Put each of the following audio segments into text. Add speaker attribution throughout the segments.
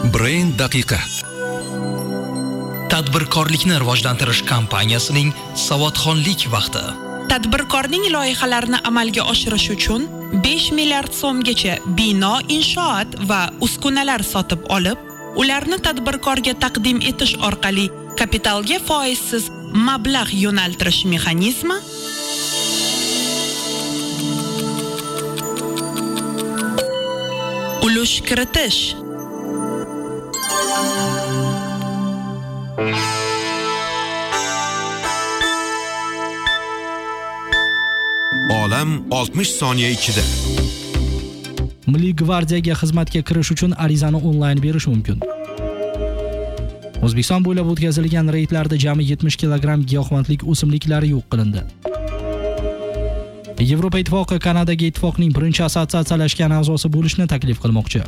Speaker 1: Brain daqiqa. Tadbirkorlikni rivojlantirish kompaniyasining savodxonlik vaqti.
Speaker 2: Tadbirkorning loyihalarini amalga oshirish uchun 5 milliard so'mgacha bino, inshoot va uskunalar sotib olib, ularni tadbirkorga taqdim etish orqali kapitalga foizsiz mablag' yo'naltirish mexanizmi ulush kiritish.
Speaker 3: Olam 60 soniya ichida.
Speaker 4: Milliy gvardiyaga xizmatga kirish uchun arizani onlayn berish mumkin. O'zbekiston bo'ylab o'tkazilgan reydlarda jami 70 kilogramm giyohvandlik o'simliklari yo'q qilindi. Yevropa Ittifoqi Kanadaga ittifoqning birinchi assotsiatsiyalashgan a'zosi bo'lishni taklif qilmoqchi.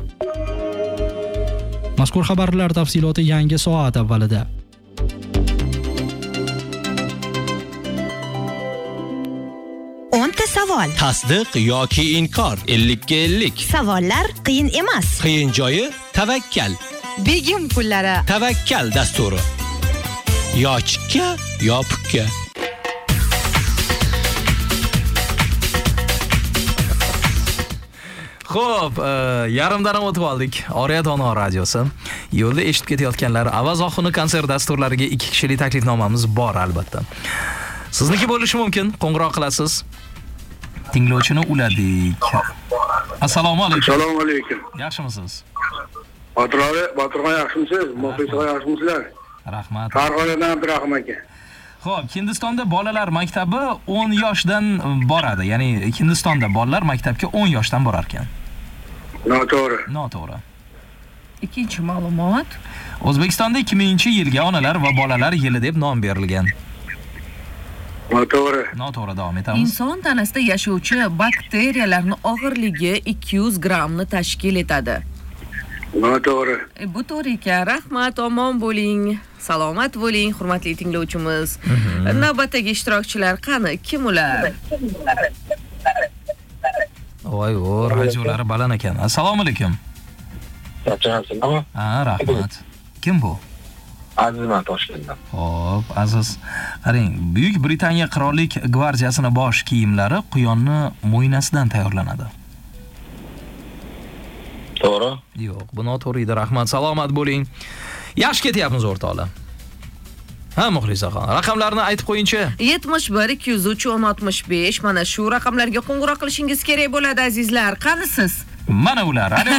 Speaker 4: Mazkur xabarlar tafsiloti yangi soat avvalida.
Speaker 5: Savol.
Speaker 6: Tasdiq yoki inkor 50/50.
Speaker 5: Savollar qiyin emas.
Speaker 6: Qiyin joyi tavakkal.
Speaker 5: Begim pullari.
Speaker 6: Tavakkal dasturi. Yo chikka, yo pukka.
Speaker 7: Xo'p, yarimdan o'tib oldik. Oriyat Ono radiosi. Yo'lda eshitib ketayotganlar Avazoxuni konsert dasturlariga 2 kishilik taklifnomamiz bor albatta. Sizniki bo'lishi mumkin. Qo'ng'iroq qilasiz. Tinglovchini uladik. Assalomu alaykum.
Speaker 8: Assalomu alaykum.
Speaker 7: Yaxshimisiz?
Speaker 8: Botirxon yaxshimisiz? Muxlislar yaxshimisizlar?
Speaker 7: Rahmat.
Speaker 8: Farg'onadan Abdurahim aka.
Speaker 7: Xo'p, Hindistonda bolalar maktabi 10 yoshdan boradi. Ya'ni Hindistonda bolalar maktabga 10 yoshdan borar ekan. Noto'g'ri.
Speaker 2: Ikkinchi ma'lumot.
Speaker 7: O'zbekistonda 2000-yilga onalar va bolalar yili deb nom berilgan. Noto'g'ri, davom etamiz.
Speaker 2: Inson tanasida yashovchi bakteriyalarning og'irligi 200 grammni tashkil etadi.
Speaker 8: Noto'g'ri.
Speaker 2: Bu to'g'ri ekan. Rahmat, omon bo'ling, salomat bo'ling, hurmatli tinglovchimiz. Navbatdagi ishtirokchilar qani? Kim ular?
Speaker 7: Voy, radiolari baland ekan. Assalomu alaykum.
Speaker 8: Charchaysizmi?
Speaker 7: Rahmat. Kim bu?
Speaker 8: Azizman Toshkentdan.
Speaker 7: Xo'p, Aziz. Qarang, Buyuk Britaniya qirollik gvardiyasining bosh kiyimlari quyonni mo'ynasidan tayyorlanadi.
Speaker 8: To'g'ri?
Speaker 7: Yo'q, bu noto'g'ri edi. Rahmat, salomat bo'ling. Yaxshi ketyapmiz o'rtoqlar. Muxlisaxon, raqamlarni aytib qo'ying-chi.
Speaker 2: 71 203 1065. Mana shu raqamlarga qo'ng'iroq qilishingiz kerak bo'ladi, azizlar. Qanisiz?
Speaker 7: Mana ular. Alo.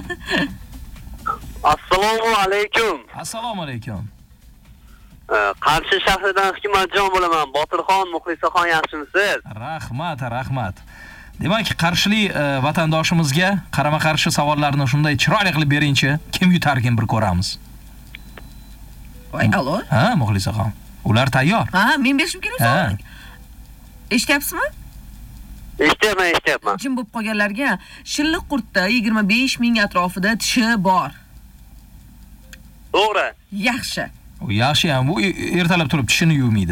Speaker 9: Assalomu alaykum.
Speaker 7: Assalomu alaykum.
Speaker 9: Qarshi shahridan Hikmatjon bo'laman. Botirxon, Muxlisaxon yaxshimisiz?
Speaker 7: Rahmat. Demak, qarshili vatandoshimizga qarama-qarshi savollarni shunday chiroyli qilib bering-chi. Kim yutarkin bir ko'ramiz.
Speaker 2: Voy, alo.
Speaker 7: Muxlisaxon. Ular tayyor.
Speaker 2: Men berishim kerak savol. Eshityapsizmi?
Speaker 9: Eshityapman.
Speaker 2: Jim bo'lib qolganlarga shilliq qurtda 25 ming atrofida tishi bor.
Speaker 9: To'g'ri.
Speaker 2: Yaxshi.
Speaker 7: U yaxshi ham, bu ertalab turib tishini yuvmaydi.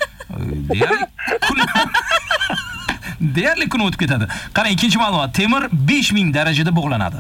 Speaker 7: Deyarli kun o'tib ketadi. Qarang, ikkinchi ma'lumot. Temir 5000 darajada bug'lanadi.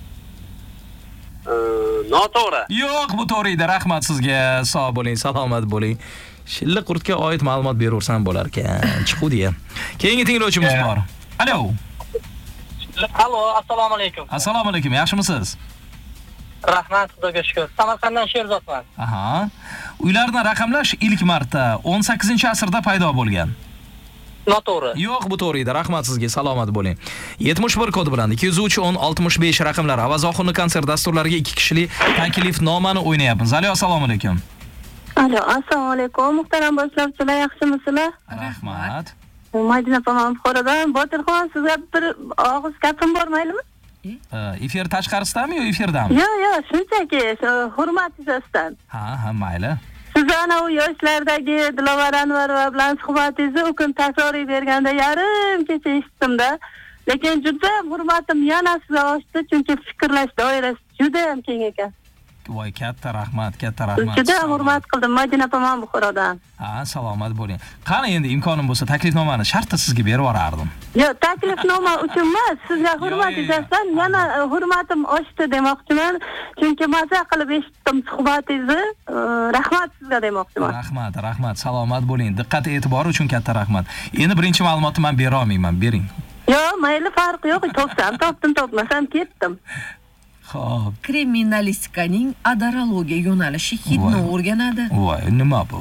Speaker 9: Noto'g'ri.
Speaker 7: Yo'q, bu to'g'ri edi. Rahmat sizga. Sog' bo'ling, salomat bo'ling. Shilliq qurtga oid ma'lumot berursan bo'lar ekan. Chiquvdiya. Keyingi tinglovchimiz bor. Alo.
Speaker 9: Assalomu alaykum.
Speaker 7: Assalomu alaykum. Yaxshimisiz?
Speaker 9: Rahmat, Xudoga shukr. Samarqanddan Sherzodman.
Speaker 7: Uylarni raqamlash ilk marta 18-asrda paydo bo'lgan.
Speaker 9: Noto'g'ri.
Speaker 7: Yo'q, bu to'g'ri edi. Rahmat sizga, salomat bo'ling. 71 kod bilan 203 1065 raqamlar Avazoxuni konsert dasturlariga 2 kishilik taklifnomani o'ynayapmiz. Alo, assalomu alaykum.
Speaker 10: Alo, assalomu alaykum. Muhtaram boshlovchilar, yaxshimisizlar?
Speaker 7: Rahmat.
Speaker 10: Madina opam Buxorodan. Botirxon, sizga bir og'iz gapim bor maylimi?
Speaker 7: Efir tashqarisidami yo efirdami?
Speaker 10: Yo'q, shunchaki hurmat yuzasidan.
Speaker 7: Mayli.
Speaker 10: Siz ana u yoshlardagi Dilovar Anvarova bilan suhbatingizni u kun takroriy berganda yarim kecha eshitdim-da. Lekin juda hurmatim yana sizga oshdi, chunki fikrlash doirasi juda ham keng ekan.
Speaker 7: Voy, katta rahmat, katta rahmat.
Speaker 10: Juda hurmat qildim, Madina opam Buxorodan.
Speaker 7: Ha, salomat bo'ling. Qani endi imkonim bo'lsa taklifnomani shartta sizga berib yuborardim.
Speaker 10: Yo'q, taklifnoma uchun emas, sizga hurmat yuzasidan yana hurmatim oshdi demoqchiman. Chunki maza qilib eshitdim suhbatingizni. Rahmat sizga demoqchiman.
Speaker 7: Rahmat, salomat bo'ling. Diqqat e'tibori uchun katta rahmat. Endi birinchi ma'lumotni men bera olmayman, bering.
Speaker 10: Yo'q, mayli, farqi yo'q. Topdim, topmasam ketdim.
Speaker 7: Xo'p.
Speaker 3: Kriminalistikaning adorologiya yo'nalishi hidni o'rganadi.
Speaker 7: Voy, nima bu?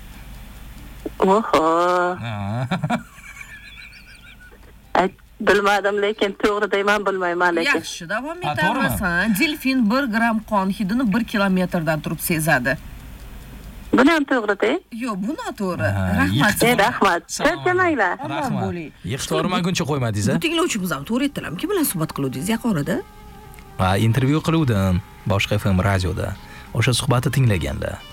Speaker 10: Oho. Bilmadim, lekin to'g'ri deyman, bilmayman lekin.
Speaker 3: Yaxshi, davom etamiz. Delfin 1 gram qon hidini 1 kilometrdan turib sezadi.
Speaker 10: Buni ham to'g'ri-da?
Speaker 3: Yo'q, bu noto'g'ri. Rahmat.
Speaker 10: Rahmat. Charchamanglar.
Speaker 7: Rahmat. Yiqitvormaguncha qo'ymadingiz-a?
Speaker 3: Bu tinglovchimiz ham to'g'ri aytdilar. Kim bilan suhbat qiluvdingiz yuqorida?
Speaker 7: Ha, intervyu qiluvdim boshqa FM radioda. O'sha suhbatni tinglaganlar.